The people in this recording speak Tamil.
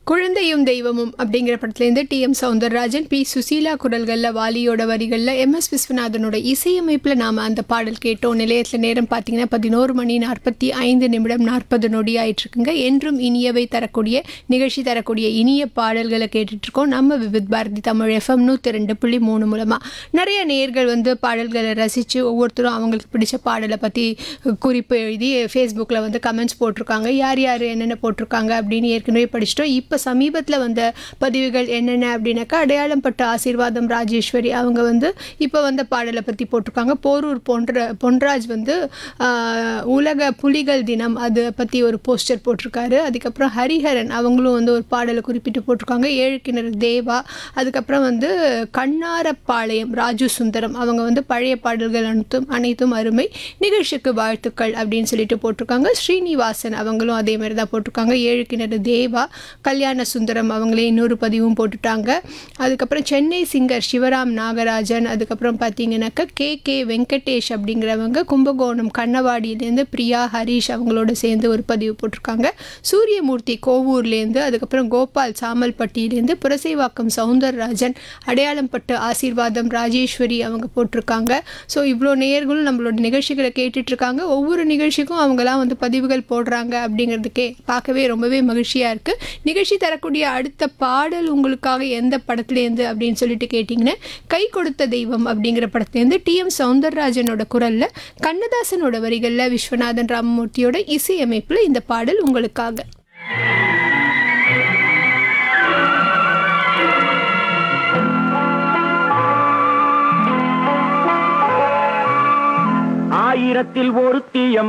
குழந்தையும் தெய்வமும் அப்படிங்கிற படத்துலேருந்து டி.எம். சௌந்தரராஜன், பி. சுசீலா குரல்களில், வாலியோட வரிகளில், எம்.எஸ். விஸ்வநாதனோட இசையமைப்பில் நாம் அந்த பாடல் கேட்டோம். நிலையத்தில் நேரம் பார்த்தீங்கன்னா 11 மணி 45 நிமிடம் 40 நொடி ஆயிட்டுருக்குங்க. என்றும் இனியவை தரக்கூடிய நிகழ்ச்சி தரக்கூடிய இனிய பாடல்களை கேட்டுட்ருக்கோம் நம்ம விவித் பாரதி தமிழ் FM 102.3 மூலமாக. நிறைய நேயர்கள் வந்து பாடல்களை ரசித்து ஒவ்வொருத்தரும் அவங்களுக்கு பிடிச்ச பாடலை பற்றி குறிப்பு எழுதி ஃபேஸ்புக்கில் வந்து கமெண்ட்ஸ் போட்டிருக்காங்க. யார் யார் என்னென்ன போட்டிருக்காங்க அப்படின்னு ஏற்கனவே படிச்சிட்டோம். இப்போ சமீபத்தில் வந்த பதிவுகள் என்னென்ன அப்படின்னாக்கா, அடையாளம் பட்ட ஆசீர்வாதம் ராஜேஸ்வரி அவங்க வந்து இப்போ வந்த பாடலை பற்றி போட்டிருக்காங்க. போரூர் பொன்ராஜ் வந்து உலக புலிகள் தினம் அதை பற்றி ஒரு போஸ்டர் போட்டிருக்காரு. அதுக்கப்புறம் ஹரிஹரன் அவங்களும் வந்து ஒரு பாடலை குறிப்பிட்டு போட்டிருக்காங்க. ஏழு கிணறு தேவா, அதுக்கப்புறம் வந்து கண்ணாரப்பாளையம் ராஜு சுந்தரம் அவங்க வந்து பழைய பாடல்கள் அனைத்தும் அருமை, நிகழ்ச்சிக்கு வாழ்த்துக்கள் அப்படின்னு சொல்லிட்டு போட்டிருக்காங்க. ஸ்ரீனிவாசன் அவங்களும் அதே மாதிரி தான் போட்டிருக்காங்க. ஏழு கிணறு தேவா, கல்யாண சுந்தரம் அவங்களே இன்னொரு பதிவும் போட்டுட்டாங்க. அதுக்கப்புறம் சென்னை சிங்கர் சிவராம் நாகராஜன், அதுக்கப்புறம் பார்த்தீங்கன்னாக்கா கே வெங்கடேஷ் அப்படிங்கிறவங்க கும்பகோணம் கண்ணவாடியிலேருந்து பிரியா ஹரீஷ் அவங்களோட சேர்ந்து ஒரு பதிவு போட்டிருக்காங்க. சூரியமூர்த்தி கோவூர்லேருந்து, அதுக்கப்புறம் கோபால் சாமல்பட்டியிலேருந்து, புரசைவாக்கம் சௌந்தரராஜன், அடையாளம் பட்டு ஆசீர்வாதம் ராஜேஸ்வரி அவங்க போட்டிருக்காங்க. ஸோ இவ்வளோ நேயர்களும் நம்மளோட நிகழ்ச்சிகளை கேட்டுட்ருக்காங்க. ஒவ்வொரு நிகழ்ச்சிக்கும் அவங்களாம் வந்து பதிவுகள் போடுறாங்க அப்படிங்கிறதுக்கே பார்க்கவே ரொம்பவே மகிழ்ச்சியாக இருக்குது. நிகழ்ச்சி தரக்கூடிய அடுத்த பாடல் உங்களுக்காக எந்த படத்துலேருந்து அப்படின்னு சொல்லிட்டு கேட்டிங்கன்னா, கை கொடுத்த தெய்வம் அப்படிங்கிற படத்துலேருந்து டி.எம். சௌந்தரராஜனோட குரலில், கண்ணதாசனோட வரிகளில், விஸ்வநாதன் ராமமூர்த்தியோட இசையமைப்பில் இந்த பாடல் உங்களுக்காக. ஆயிரத்தில் ஒருத்தி